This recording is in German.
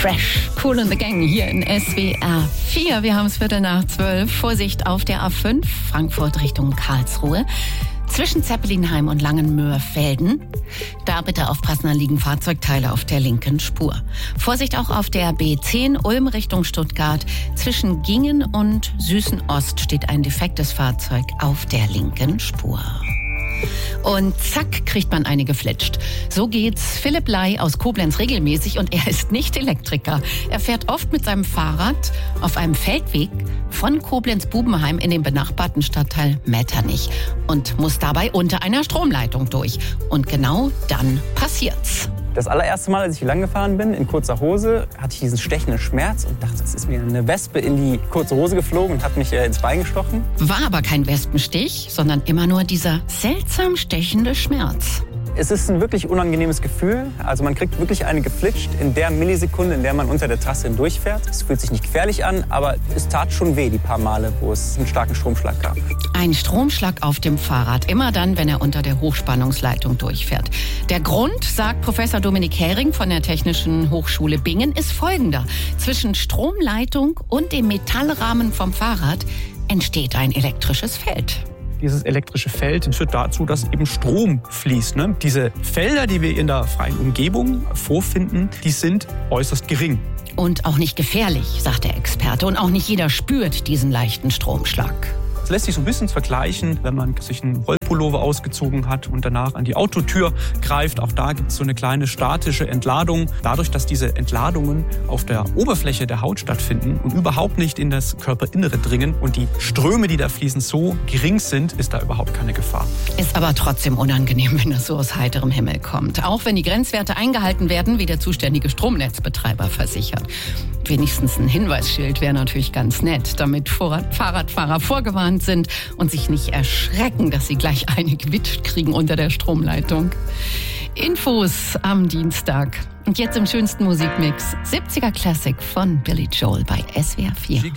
Fresh, Kool and the Gang hier in SWR 4. Wir haben es 11:45. Vorsicht auf der A5, Frankfurt Richtung Karlsruhe. Zwischen Zeppelinheim und Langenmöhrfelden. Da bitte aufpassen, da liegen Fahrzeugteile auf der linken Spur. Vorsicht auch auf der B10 Ulm Richtung Stuttgart. Zwischen Gingen und Süßen-Ost steht ein defektes Fahrzeug auf der linken Spur. Und zack, kriegt man eine geflitscht. So geht's Philipp Ley aus Koblenz regelmäßig und er ist nicht Elektriker. Er fährt oft mit seinem Fahrrad auf einem Feldweg von Koblenz-Bubenheim in den benachbarten Stadtteil Metternich und muss dabei unter einer Stromleitung durch. Und genau dann passiert's. Das allererste Mal, als ich hier lang gefahren bin, in kurzer Hose, hatte ich diesen stechenden Schmerz und dachte, es ist mir eine Wespe in die kurze Hose geflogen und hat mich ins Bein gestochen. War aber kein Wespenstich, sondern immer nur dieser seltsam stechende Schmerz. Es ist ein wirklich unangenehmes Gefühl. Also man kriegt wirklich eine geflitscht in der Millisekunde, in der man unter der Trasse hindurchfährt. Es fühlt sich nicht gefährlich an, aber es tat schon weh die paar Male, wo es einen starken Stromschlag gab. Ein Stromschlag auf dem Fahrrad, immer dann, wenn er unter der Hochspannungsleitung durchfährt. Der Grund, sagt Professor Dominik Hering von der Technischen Hochschule Bingen, ist folgender. Zwischen Stromleitung und dem Metallrahmen vom Fahrrad entsteht ein elektrisches Feld. Dieses elektrische Feld führt dazu, dass eben Strom fließt. Diese Felder, die wir in der freien Umgebung vorfinden, die sind äußerst gering. Und auch nicht gefährlich, sagt der Experte. Und auch nicht jeder spürt diesen leichten Stromschlag. Es lässt sich so ein bisschen vergleichen, wenn man sich einen Rollpullover ausgezogen hat und danach an die Autotür greift. Auch da gibt es so eine kleine statische Entladung. Dadurch, dass diese Entladungen auf der Oberfläche der Haut stattfinden und überhaupt nicht in das Körperinnere dringen und die Ströme, die da fließen, so gering sind, ist da überhaupt keine Gefahr. Ist aber trotzdem unangenehm, wenn das so aus heiterem Himmel kommt. Auch wenn die Grenzwerte eingehalten werden, wie der zuständige Stromnetzbetreiber versichert. Wenigstens ein Hinweisschild wäre natürlich ganz nett, damit Fahrradfahrer vorgewarnt sind und sich nicht erschrecken, dass sie gleich eine gewitscht kriegen unter der Stromleitung. Infos am Dienstag. Und jetzt im schönsten Musikmix 70er Classic von Billy Joel bei SWR 4.